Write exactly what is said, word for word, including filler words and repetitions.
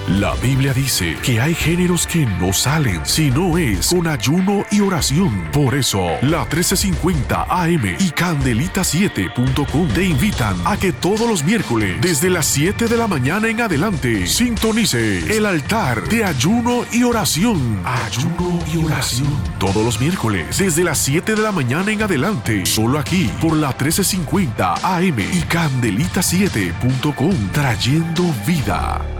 La Biblia dice que hay géneros que no salen si no es con ayuno y oración. Por eso, la trece cincuenta A M y Candelita siete punto com te invitan a que todos los miércoles, desde las siete de la mañana en adelante, sintonice el altar de ayuno y oración. Ayuno y oración. Todos los miércoles, desde las siete de la mañana en adelante, solo aquí, por la trece cincuenta A M y Candelita siete punto com, trayendo vida.